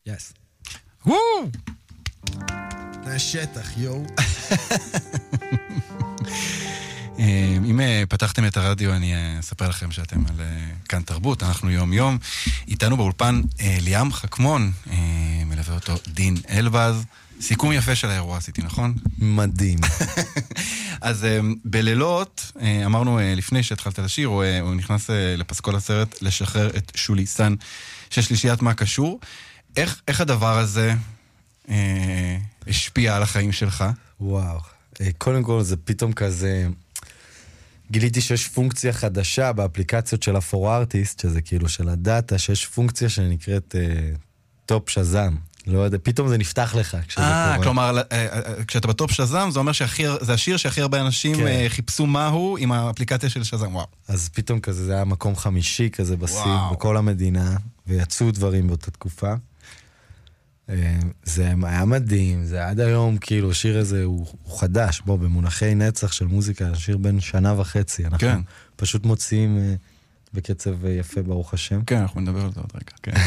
יס. וואו! זה השטח, יואו. אם פתחתם את הרדיו, אני אספר לכם שאתם על כאן תרבות, אנחנו יום יום. איתנו באולפן ליאם חכמון, מלווה אותו דין אלבז. סיכום יפה של האירוע עשיתי, נכון? מדהים. אז בלילות, אמרנו לפני שהתחלת לשיר, הוא נכנס לפסקול הסרט לשחרר את שולי סן, ששלישיית מה קשור. איך הדבר הזה השפיע על החיים שלך? וואו. קודם כל זה פתאום כזה... גיליתי שיש פונקציה חדשה באפליקציות של ה-4Artist, שזה כאילו של הדאטה, שיש פונקציה שנקראת טופ שזם. לא יודע, פתאום זה נפתח לך כשזה קורה. כלומר, כשאתה בטופ שזם, זה אומר שזה השיר שהכי הרבה אנשים חיפשו מהו עם האפליקציה של שזם, וואו. אז פתאום כזה, זה היה מקום חמישי כזה בסין, בכל המדינה, ויצאו דברים באותה תקופה. זה היה מדהים, זה עד היום, כאילו, השיר הזה הוא חדש, בוא, במונחי נצח של מוזיקה, השיר בין 1.5 שנה, אנחנו פשוט מוציאים בקצב יפה, ברוך השם. כן, אנחנו נדבר על זה עוד רגע, כן.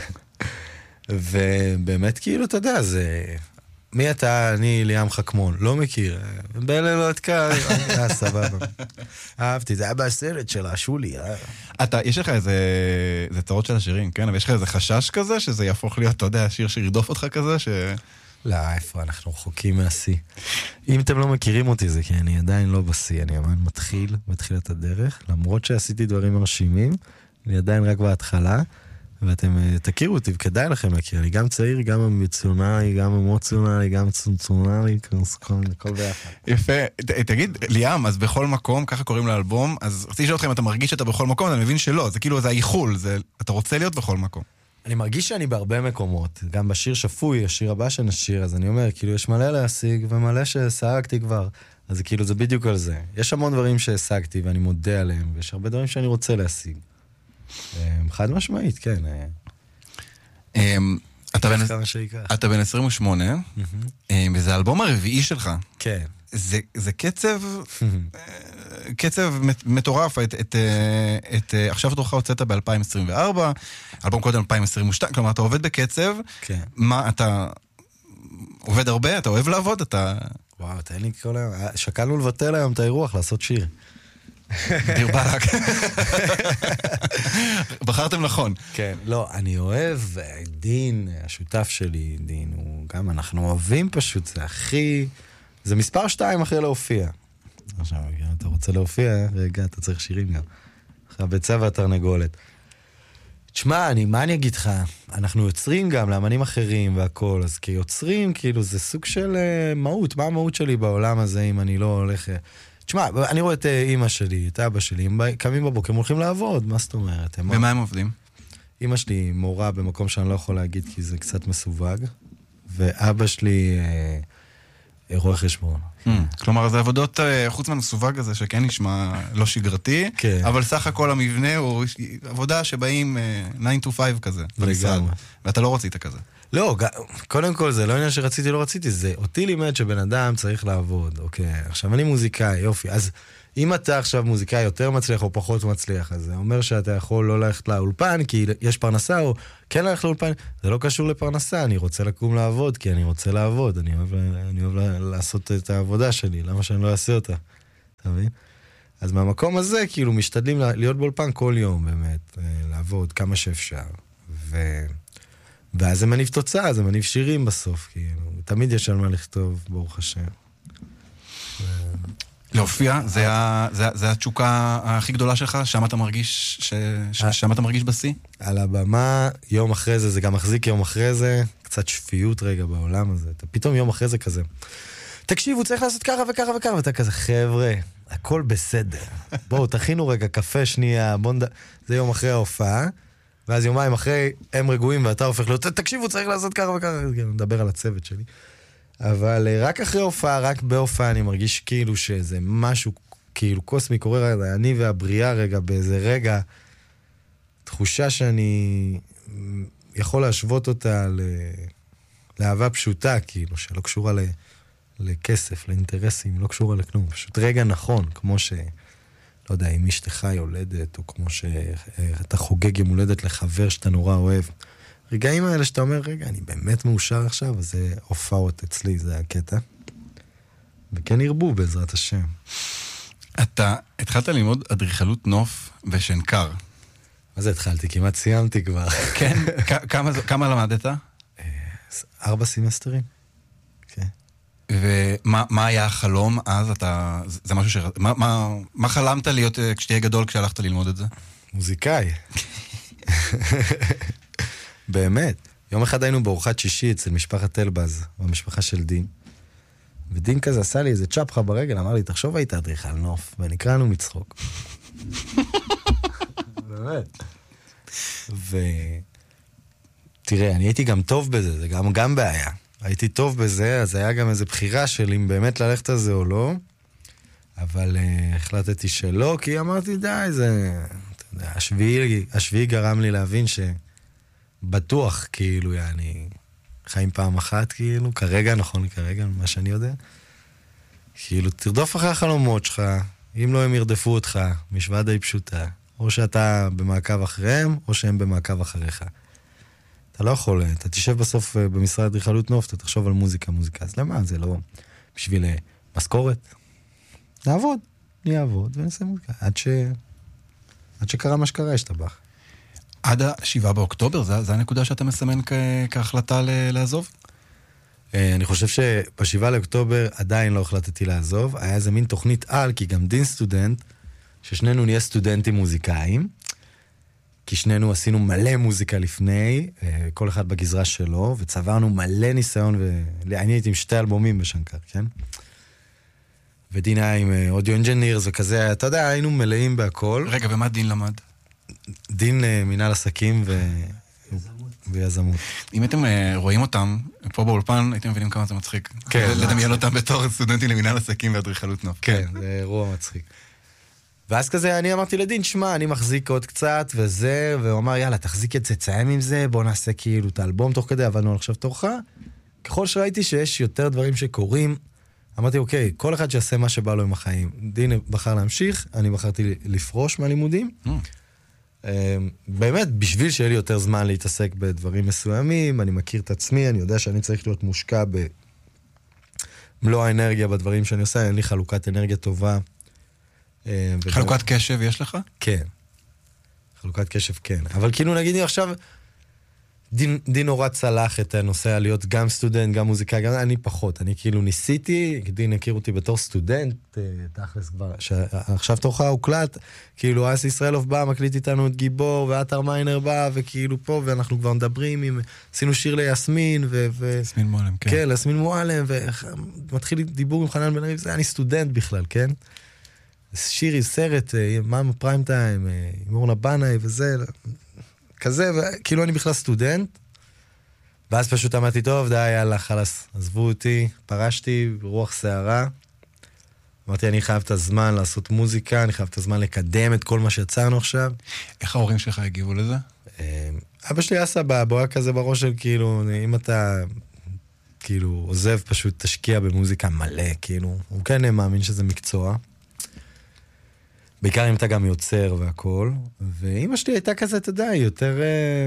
ובאמת, כאילו, אתה יודע, זה... מי אתה? אני ליאם חכמון, לא מכיר. בלילות קר, סבבה. אהבתי, זה היה בסרט שלה, שולי. יש לך איזה צרות של השירים, כן? אבל יש לך איזה חשש כזה, שזה יהפוך להיות, אתה יודע, שיר שירדוף אותך כזה, לא, איפה, אנחנו רחוקים מהשיא. אם אתם לא מכירים אותי, זה כי אני עדיין לא בשיא, אני עדיין מתחיל את הדרך, למרות שעשיתי דברים מרשימים, אני עדיין רק בהתחלה, ואתם תכירו אותי, וכדאי לכם להכיר, אני גם צעיר, גם אמביציונלי, גם אמוציונלי, גם צונצונלי, כל ביחד. יפה, תגיד, ליאם, אז בכל מקום, ככה קוראים לאלבום, אז רציתי לשאול אותך אם אתה מרגיש שאתה בכל מקום, אני מבין שלא, זה כאילו, זה האיחול, אתה רוצה להיות בכל מקום. אני מרגיש שאני בהרבה מקומות, גם בשיר שפוי, השיר הבא שנשיר, אז אני אומר, כאילו, יש מלא להשיג, ומלא שהשגתי כבר, אז כאילו, זה בדיוק על זה. יש המון דברים שהשגתי, ואני מודה עליהם, ויש הרבה דברים שאני רוצה להשיג. חד משמעית, כן. אתה בן 28, וזה האלבום הרביעי שלך. כן. זה קצב מטורף. עכשיו תורך הוצאת ב-2024, אלבום קודם 2022, כלומר אתה עובד בקצב. כן. מה, אתה עובד הרבה? אתה אוהב לעבוד? וואו, תן לי כל היום. שקלנו לבטל היום את האירוח, לעשות שיר. דיר בלק. בחרתם נכון. כן, לא, אני אוהב, דין, השותף שלי, דין, הוא גם, אנחנו אוהבים פשוט, זה הכי, זה מספר 2 אחרי להופיע. עכשיו, אתה רוצה להופיע, רגע, אתה צריך שירים גם. אחרי הביצה והתרנגולת. תשמע, מה אני אגיד לך? אנחנו יוצרים גם לאמנים אחרים והכל, אז כיוצרים, כאילו, זה סוג של מהות. מה המהות שלי בעולם הזה, אם אני לא הולך... תשמע, אני רואה את אמא שלי, את אבא שלי, הם קמים בבוקר, הם הולכים לעבוד, מה זאת אומרת? ומה הם עובדים? אמא שלי מורה במקום שאני לא יכול להגיד, כי זה קצת מסווג, ואבא שלי רואה חשבון. כלומר, זה עבודות חוץ מהמסווג הזה, שכן נשמע לא שגרתי, אבל סך הכל המבנה הוא עבודה שבאים 9 to 5 כזה, ואתה לא רצית כזה. לא, קודם כל זה לא עניין שרציתי, לא רציתי, זה אותי לימד שבן אדם צריך לעבוד, אוקיי, עכשיו אני מוזיקאי, יופי, אז אם אתה עכשיו מוזיקאי יותר מצליח או פחות מצליח, אז זה אומר שאתה יכול לא ללכת לאולפן, כי יש פרנסה, או כן ללכת לאולפן, זה לא קשור לפרנסה, אני רוצה לקום לעבוד, כי אני רוצה לעבוד, אני אוהב לעשות את העבודה שלי, למה שאני לא אעשה אותה, אתה מבין? אז מהמקום הזה, כאילו, משתדלים להיות באולפן כל יום, באמת, לעבוד כמה שאפשר, ואז זה מניב תוצאה, זה מניב שירים בסוף, כאילו. תמיד יש על מה לכתוב, ברוך השם. להופיע, זה התשוקה הכי גדולה שלך? שם אתה מרגיש בשיא? על הבמה, יום אחרי זה, זה גם מחזיק יום אחרי זה, קצת שפיות רגע בעולם הזה. פתאום יום אחרי זה כזה. תקשיבו, צריך לעשות ככה וככה וככה, ואתה כזה, חבר'ה, הכל בסדר. בואו, תכינו רגע קפה שנייה, זה יום אחרי ההופעה. ואז יומיים אחרי, הם רגועים, ואתה הופך להיות, תקשיבו, צריך לעשות ככה וככה, נדבר על הצוות שלי. אבל רק אחרי הופעה, רק בהופעה, אני מרגיש כאילו שזה משהו, כאילו קוסמי קורה, אני והבריאה רגע, באיזה רגע, תחושה שאני יכול להשוות אותה לאהבה פשוטה, כאילו, שלא קשורה לכסף, לאינטרסים, לא קשורה לכלום, פשוט רגע נכון, כמו ש... לא יודע, אם אשתך יולדת, או כמו שאתה חוגג יום הולדת לחבר שאתה נורא אוהב, הרגעים האלה שאתה אומר, רגע, אני באמת מאושר עכשיו, אז זה הופעות אצלי, זה הקטע. וכן ירבו בעזרת השם. אתה התחלת ללמוד אדריכלות נוף ושנקר. מה זה התחלתי? כמעט סיימתי כבר. כן? כמה למדת? 4 סמסטרים. כן. ומה היה החלום אז? זה משהו מה חלמת להיות כשתהיה גדול כשהלכת ללמוד את זה? מוזיקאי. באמת. יום אחד היינו בארוחת שישי אצל משפחת אלבז, במשפחה של דין. ודין כזה עשה לי איזה צ'פחה ברגל, אמר לי, תחשוב היית אדריכל נוף, ונקראנו מצחוק. באמת. תראה, אני הייתי גם טוב בזה, זה גם בעיה. הייתי טוב בזה, אז היה גם איזו בחירה של אם באמת ללכת על זה או לא, אבל החלטתי שלא, כי אמרתי, די, זה... אתה יודע, השביעי גרם לי להבין שבטוח, כאילו, אני חיים פעם אחת, כאילו, כרגע, נכון, כרגע, מה שאני יודע. כאילו, תרדוף אחרי החלומות שלך, אם לא הם ירדפו אותך, משוואה די פשוטה. או שאתה במעקב אחריהם, או שהם במעקב אחריך. אתה לא יכול, אתה תשב בסוף במשרד אדריכלות נוף, אתה תחשוב על מוזיקה. אז למה? זה לא בשביל משכורת. נעבוד, נעבוד ונעשה מוזיקה. עד שקרה מה שקרה, השתבח. עד 7 באוקטובר, זה הנקודה שאתה מסמן כהחלטה לעזוב? אני חושב שב7 לאוקטובר עדיין לא החלטתי לעזוב. היה איזה מין תוכנית על, כי גם דין סטודנט, ששנינו נהיה סטודנטים מוזיקאים, כי שנינו עשינו מלא מוזיקה לפני, כל אחד בגזרה שלו, וצברנו מלא ניסיון, ואני הייתי עם 2 אלבומים בשנקר, כן? ודין היה עם אודיו אנג'ינירס וכזה, אתה יודע, היינו מלאים בהכל. רגע, ומה דין למד? דין מנהל עסקים ויזמות. אם אתם רואים אותם פה באולפן, הייתם מבינים כמה זה מצחיק. כן. לדמיין אותם בתור סטודנטים למנהל עסקים ואדריכלות נוף. כן, זה אירוע מצחיק. ואז כזה אני אמרתי לדין, שמע, אני מחזיק עוד קצת וזה, והוא אמר, יאללה, תחזיק את זה, תסיים עם זה, בוא נעשה כאילו את האלבום תוך כדי, עבדנו על עכשיו תורך. ככל שראיתי שיש יותר דברים שקורים, אמרתי, אוקיי, כל אחד שיעשה מה שבא לו עם החיים. דין בחר להמשיך, אני בחרתי לפרוש מהלימודים. באמת, בשביל שיהיה לי יותר זמן להתעסק בדברים מסוימים, אני מכיר את עצמי, אני יודע שאני צריך להיות מושקע במלוא האנרגיה בדברים שאני עושה, אין לי חלוקת אנרגיה טובה. חלוקת קשב יש לך? כן. חלוקת קשב כן. אבל כאילו נגיד עכשיו, דין נורא צלח את הנושא על להיות גם סטודנט, גם מוזיקאי, גם אני פחות. אני כאילו ניסיתי, דין הכיר אותי בתור סטודנט, תכלס כבר, עכשיו תורך הוקלט, כאילו אס ישראלוב בא, מקליט איתנו את גיבור, ואתר מיינר בא, וכאילו פה, ואנחנו כבר מדברים, עשינו שיר ליסמין, יסמין מועלם, כן. כן, ליסמין מועלם, ומתחיל דיבור עם חנן בן אריב, זה אני סטודנט בכלל, כן? שירי, סרט, מאמה פריים טיים, עם אורנה בנאי וזה, כזה, וכאילו אני בכלל סטודנט, ואז פשוט אמרתי, טוב, די, יאללה, חלס, עזבו אותי, פרשתי, ברוח שערה, אמרתי, אני חייב את הזמן לעשות מוזיקה, אני חייב את הזמן לקדם את כל מה שיצרנו עכשיו. איך ההורים שלך הגיבו לזה? אבא שלי עשה בבואה כזה בראש של כאילו, אם אתה כאילו עוזב, פשוט תשקיע במוזיקה מלא, כאילו, הוא כן מאמין שזה מקצוע. בעיקר אם אתה גם יוצר והכל, ואמא שלי הייתה כזה, אתה יודע, יותר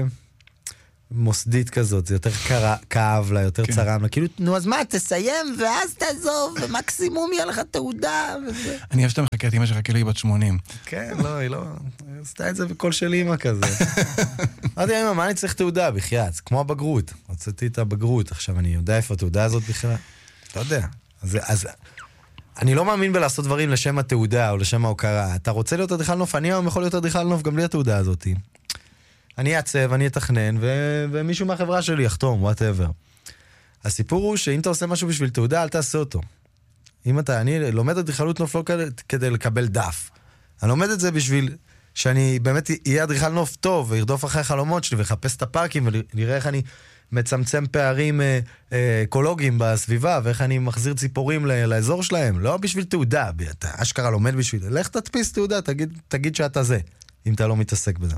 מוסדית כזאת, זה יותר כאב לה, יותר צרם לה, כאילו, נו, אז מה, תסיים, ואז תעזוב, ומקסימום יהיה לך תעודה, וזה. אני אוהב שאתה מחכה את אמא שלך כאילו היא בת 80. כן, לא, היא לא, עשתה את זה בקול של אמא כזה. אמרתי, אמא, מה אני צריך תעודה? בחייאת, זה כמו הבגרות. רציתי את הבגרות, עכשיו אני יודע איפה התעודה הזאת בכלל. אתה יודע. אז אני לא מאמין בלעשות דברים לשם התעודה או לשם ההוקרה. אתה רוצה להיות אדריכל נוף? אני היום יכול להיות אדריכל נוף גם בלי התעודה הזאת. אני אעצב, אני אתכנן, ומישהו מהחברה שלי יחתום, whatever. הסיפור הוא שאם אתה עושה משהו בשביל תעודה, אל תעשה אותו. אני לומד אדריכלות נוף לא כדי לקבל דף. אני לומד את זה בשביל שאני באמת אהיה אדריכל נוף טוב, וירדוף אחרי החלומות שלי, וחפש את הפארקים, ונראה איך אני מצמצם פערים אקולוגיים בסביבה, ואיך אני מחזיר ציפורים לאזור שלהם. לא בשביל תעודה, אתה אשכרה לומד בשביל... לך תדפיס תעודה, תגיד שאתה זה, אם אתה לא מתעסק בזה.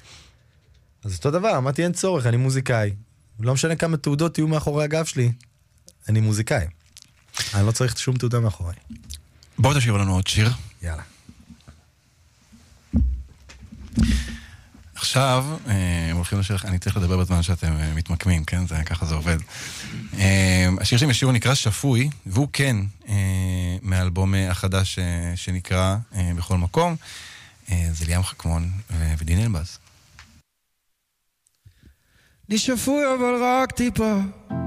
אז אותו דבר, אמרתי אין צורך, אני מוזיקאי. לא משנה כמה תעודות יהיו מאחורי הגב שלי, אני מוזיקאי. אני לא צריך שום תעודה מאחורי. בואו תשאיר לנו עוד שיר. יאללה. עכשיו, הם הולכים לשיר, אני צריך לדבר בזמן שאתם מתמקמים, כן? ככה זה עובד. השיר שהם ישירו נקרא שפוי, והוא כן מהאלבום החדש שנקרא בכל מקום. זה ליאם חכמון ודין אלבז. אני שפוי אבל רק טיפה,